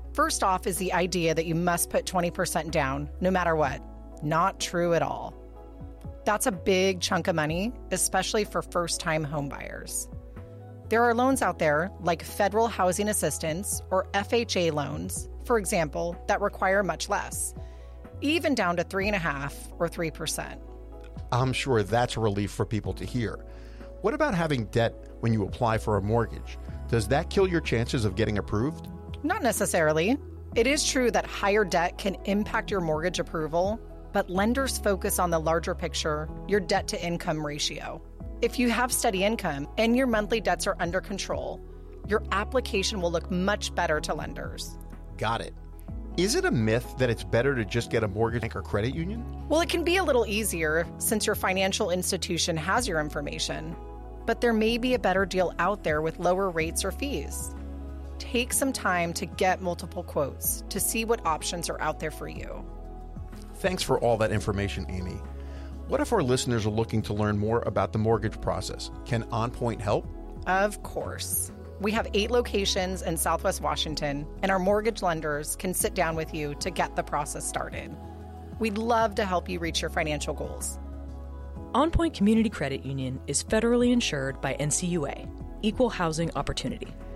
First off is the idea that you must put 20% down no matter what. Not true at all. That's a big chunk of money, especially for first-time homebuyers. There are loans out there like federal housing assistance or FHA loans, for example, that require much less, even down to 3.5% or 3%. I'm sure that's a relief for people to hear. What about having debt when you apply for a mortgage? Does that kill your chances of getting approved? Not necessarily. It is true that higher debt can impact your mortgage approval, but lenders focus on the larger picture, your debt-to-income ratio. If you have steady income and your monthly debts are under control, your application will look much better to lenders. Got it. Is it a myth that it's better to just get a mortgage bank or credit union? Well, it can be a little easier since your financial institution has your information, but there may be a better deal out there with lower rates or fees. Take some time to get multiple quotes to see what options are out there for you. Thanks for all that information, Amy. What if our listeners are looking to learn more about the mortgage process? Can OnPoint help? Of course. We have 8 locations in Southwest Washington, and our mortgage lenders can sit down with you to get the process started. We'd love to help you reach your financial goals. OnPoint Community Credit Union is federally insured by NCUA, Equal Housing Opportunity.